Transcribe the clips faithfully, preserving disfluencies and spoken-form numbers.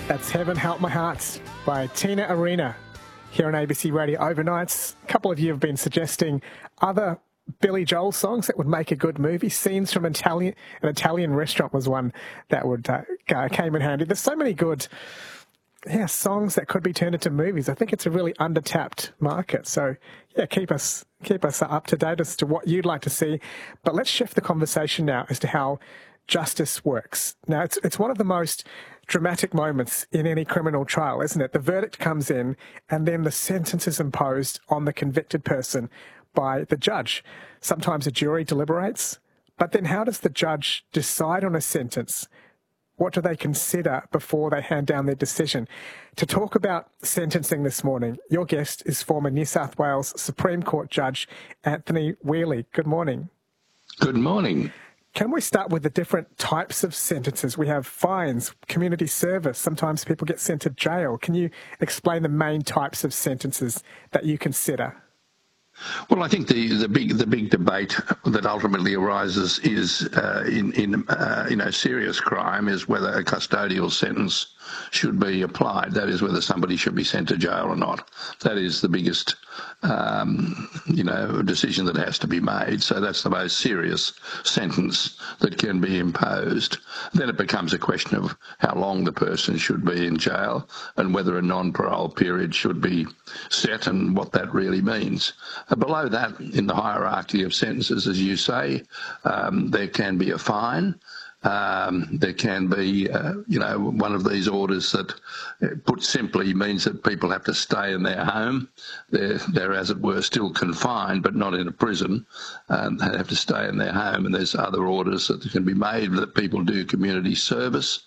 That's Heaven Help My Heart by Tina Arena here on A B C Radio Overnights. A couple of you have been suggesting other Billy Joel songs that would make a good movie. Scenes from an Italian, an Italian restaurant was one that would uh, came in handy. There's so many good yeah, songs that could be turned into movies. I think it's a really under-tapped market. So, yeah, keep us keep us up to date as to what you'd like to see. But let's shift the conversation now as to how justice works. Now, it's it's one of the most dramatic moments in any criminal trial, isn't it? The verdict comes in and then the sentence is imposed on the convicted person by the judge. Sometimes a jury deliberates, but then how does the judge decide on a sentence? What do they consider before they hand down their decision? To talk about sentencing this morning, your guest is former New South Wales Supreme Court Judge Anthony Whealy. Good morning. Good morning. Can we start with the different types of sentences? We have fines, community service. Sometimes people get sent to jail. Can you explain the main types of sentences that you consider? Well, I think the, the big the big debate that ultimately arises is uh, in in uh, you know serious crime is whether a custodial sentence should be applied. That is, whether somebody should be sent to jail or not. That is the biggest um, you know decision that has to be made. So that's the most serious sentence that can be imposed. Then it becomes a question of how long the person should be in jail and whether a non-parole period should be set and what that really means. Below that, in the hierarchy of sentences, as you say, um, there can be a fine. Um, there can be, uh, you know, one of these orders that, uh, put simply, means that people have to stay in their home. They're, they're, as it were, still confined, but not in a prison. Um, they have to stay in their home. And there's other orders that can be made that people do community service.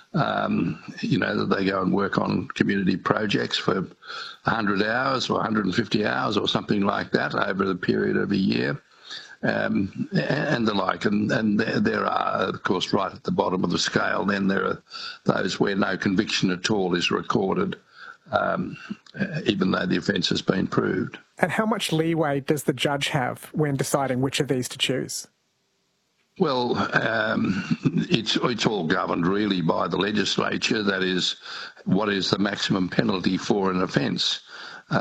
Um, you know, that they go and work on community projects for one hundred hours or one hundred fifty hours or something like that over the period of a year, um, and the like. And, and there, there are, of course, right at the bottom of the scale, then there are those where no conviction at all is recorded, um, even though the offence has been proved. And how much leeway does the judge have when deciding which of these to choose? Well, um, it's it's all governed really by the legislature. That is, what is the maximum penalty for an offence?